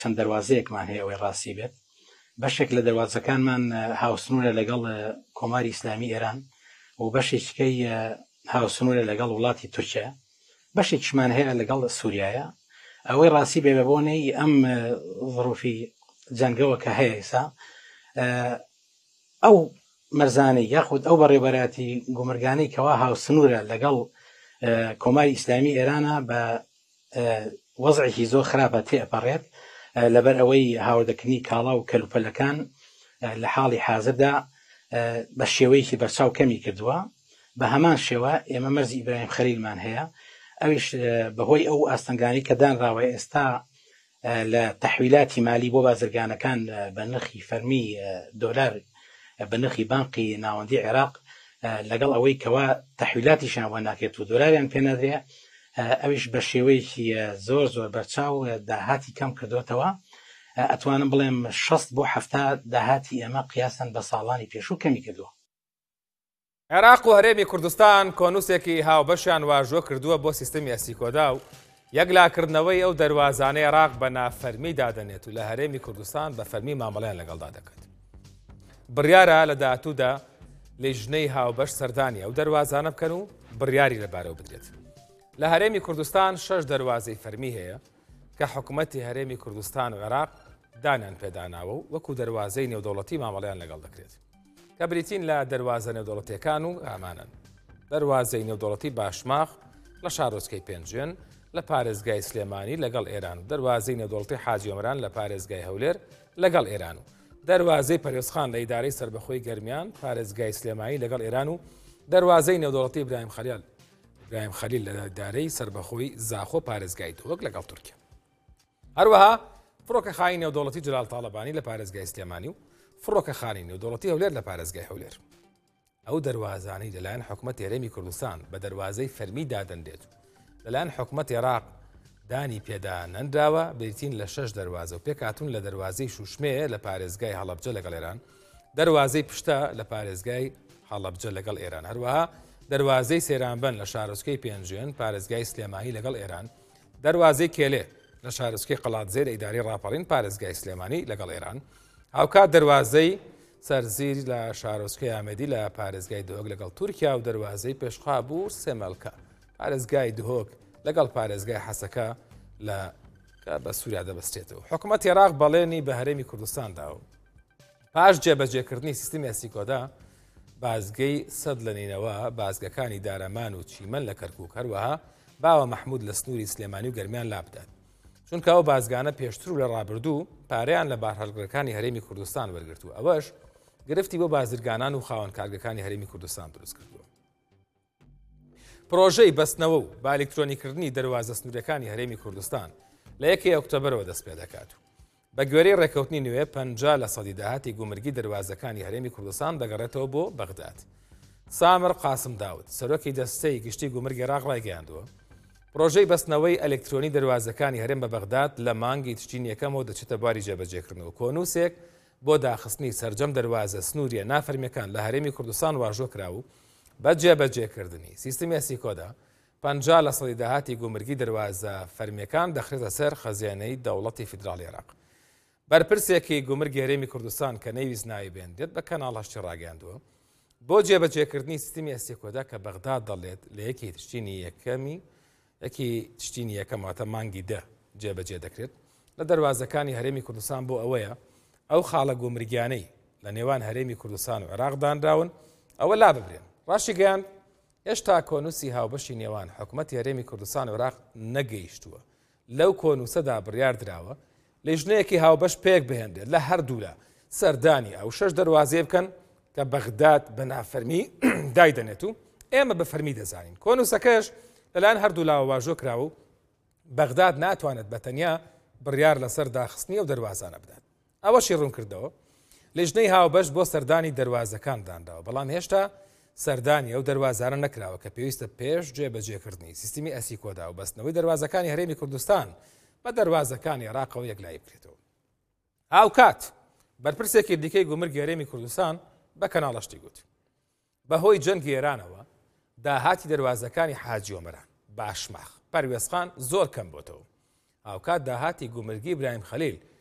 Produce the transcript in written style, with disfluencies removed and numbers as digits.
چەند دەواازەیەکمان هەیە ئەوەی ڕاستی بێت بەشێک لە دەواازەکانمان هاوسنوورە لەگەڵ کۆماری ئیسلامی ئێران و بەشێکەکەی هاوسنوورە لەگەڵ وڵاتی تورکیا بەشێکیشمان هەیە لەگەڵ سووریایە ئەوەی ڕاستی بێ بەبوونەی ئەم ظروفی جەنگەوە کە هەیە ئێستا ئەو مەرزانەی یاخود ئەو بەڕێوەبەراتی گومرگانەی کەوا هاوسنوورە لەگەڵ کۆماری ئیسلامی ئێرانە بە وەزعێکی زۆر خراپە تێئەپەڕێت لەبەر ئەوەی هاوردەکردنی کاڵا و کەلوپەلەکان لە حاڵی حازردا بە شێوەیەکی بەرچاو کەمی کردووە بە هەمان شێوە ئێمە مەرزی ئیبراهیم خەلیلمان هەیە ئەویش بەهۆی ئەو ئاستەنگانی کە دانراوە ئێستا لە تەحویلاتی مالی بۆ بازرگانەکان بە نرخی فەرمی دۆلار بە نرخی بانقی ناوەندی عێراق لەگەڵ ئەوەی کەوا تەحویلاتیشان بۆ ناکرێت و دۆلاریان پێ نەدرێ ئەویش بە شێوەیەکی زۆر زۆر بەرچاو داهاتی کەم کردوێتەوە ئەتوانم بڵێم 60 بۆ 70 داهاتی ئێمە قیاسەن بە ساڵانی پێشوو کەمی کردووە. عێراق و هەرێمی کوردستان کۆنووسێکی هاوبەشیان واژۆ کردووە بۆ سیستەمی ئەسیکۆدا و یەکلاکردنەوەی ئەو دەواازانەی عێراق بە نافەرمی دادەنێت و لە هەرێمی کوردستان بە فەرمی مامەڵەیان لەگەڵدا دەکات. بڕیارە لە داهاتوودا لێژنەی هاوبەش سەردانی ئەو دەواازانە بکەن و بڕیاری لەبارەوە بدرێت. لە هەرێمی کوردستان 6 دەواازەی فەرمی هەیە کە حکوومەتی هەرێمی کوردستان و عێراق دانیان پێداناوە و وەکو دەواازەی نێودەوڵەتی مامەڵەیان لەگەڵ دەکرێت کە بریتین لە دەواازە نێودەوڵەتیەکان و ئامانن. دەواازەی نێودەوڵەتی باشماخ لە شارۆچکەی پێنجێن لە پارێزگای سلێمانی لەگەڵ ئێران و دەواازەی نێودەوڵەتی حاجی ئۆمران لە پارێزگای هەولێر لەگەڵ ئێران و دەواازەی پەرێزخان لە ئیدارەی سربەخۆی گەرمیان پارێزگای سلێمانی لەگەڵ ئێران و دەواازەی نێودەوڵەتی ئیبراهیم خەلیل لە ئیدارەی سربەخۆی زاخۆ پارێزگای تۆک لەگەڵ تورکیا. هەروەها فڕۆکەخانی نێودەوڵەتی جەلال تاڵەبانی لە پارێزگای سلێمانی و فڕۆکەخانی نێودەوڵەتی هەولێر لە پارێزگای هەولێر. ئەو دەواازانەی لەلایەن حکوومەتی هەرێمی کوردستان بە دەواازەی فەرمی دادەنرێت و لەلایەن حکوومەتی عێراق دانی پێدا نەندراوە بریتین لە 6 دەواازە و پێکهاتوون لە دەواازەی شوشمێ لە پارێزگای هەڵەبجە لەگەڵ ئێران، دەواازەی پشتە لە پارێزگای هەڵەبجە لەگەڵ ئێران، هەروەها دەواازەی سێرانبەن لە شارۆچکەی پێنجێن پارێزگای سلێمانی لەگەڵ ئێران، دەواازەی کێلێ لە شارۆچکەی قەڵاتزێر ئیداری ڕاپەڕین پارێزگای سلێمانی لەگەڵ ئێران، هاوکات دەواازەی سەرزیر لە شارۆچکەی ئامێدی لە پارێزگای دهۆک لەگەڵ تورکیا و دەواازەی پێشقابوو سێمەلکە پارێزگای دهۆک لەگەڵ پارێزگای حەسەکە لە بە سووریا دەبەستێتەوە. حکوومەتی عێراق بەڵێنی بە هەرێمی کوردستاندا و پاش جێبەجێکردنی سیستمی ئەسیکۆدا بازگەی سەد لە نینەوە بازگەکانی دارەمان و چیمەن لە کەرکووک هەروەها باوە مەحموود لە سنووری سلێمانی و گەرمیان لابدات چونکە ئەو بازگانە پێشتر و لە ڕابردوو پارەیان لە بارهەڵگرەکانی هەرێمی کوردستان وەرگرتووە. ئەوەش گرفتی بۆ بازرگانان و خاوەن کارگەکانی هەرێمی کوردستان دروست کردووە. پرۆژەی بەستنەوە و با ئەلکترۆنیکردنی دەواازە سنوورەکانی هەرێمی کوردستان لە 1 ئۆکتۆبەرەوە دەست پێ دەکات و بە گوێرەی ڕێکەوتنی نوێ 50% داهاتی گومرگی دەواازەکانی هەرێمی کوردستان دەگەڕێتەوە بۆ بەغداد. سامر قاسم داود سەرۆکی دەستەی گشتی گومرگی عێراق ڕایگەیاندووە پرۆژەی بەستنەوەی ئەلکترۆنی دەواازەکانی هەرێم بە بەغداد لە مانگی تشتین یەکەمەوە دەچێتە بواری جێبەجێکردنەوە. کۆنووسێک بۆ داخستنی سەرجەم دەواازە سنووریە نافەرمیەکان لە هەرێمی کوردستان واژۆ کرا و بە جێبەجێکردنی سیستمی ئەسیکۆدا 50% داهاتی گومرگی دەواازە فەرمیەکان دەخرێتە سەر خەزیانەی دەوڵەتی فیدراڵی عێراق. بەرپرسێکی گومرگی هەرێمی کوردستان کە نەیویست ناوی بێندێت بە کەناڵ هەشتی ڕاگەاندووە بۆ جێبەجێکردنی سیستمی ئەسیکۆدا کە بەغداد دەڵێت لە یەکی تشتینی یەکەماتە مانگی دە جێبەجێ دەکرێت لە دەواازەکانی هەرێمی کوردستان بۆ ئەوەیە ئەو خاڵە گومرگیانەی لە نێوان هەرێمی کوردستان و عێراق دانراون ئەوە لا ببرێن. ڕاشی گەیاند هێشتا کۆنووسی هاوبەشی نێوان حکوومەتی هەرێمی کوردستان و عێراق نەگەیشتووە. لەو کۆنووسەدا بڕیار درراوە لێژنەیەکی هاوبەش پێک بهێنرێت لە هەردوولا سەردانی ئەو 6 دەواازێ بکەن کە بەغداد بە نافەرمی دایدەنێت و ئێمە بە فەرمی دەزانین. کۆنووسەکەش لەلایەن هەردوولاوە واژۆ کراوە و بەغداد ناتوانێت بە تەنیا بڕیار لەسەر داخستنی ئەو دەواازانە بدات. ئەوەشی ڕوون کردەوە لێژنەی هاوبەش بۆ سەردانی دەواازەکان دانراوە بەڵام هێشتا سەردانی ئەو دەواازانە نەکراوە کە پێویستە پێش جێبەجێکردنی سیستمی ئەسیکۆدا و بەستنەوەی دەواازەکانی هەرێمی کوردستان بە دەواازەکانی عێراقەوە یەکلایی بکرێتەوە. هاوکات بەرپرسێکی دیکەی گومرگی هەرێمی کوردستان بە کەناڵەشتی گوت بەهۆی جەنگی ئێرانەوە داهاتی دەواازەکانی حاجی ئۆمران باشماخ پەروێزخان زۆر کەم بۆتەوە. هاوکات داهاتی گومرگی برایم خەلیل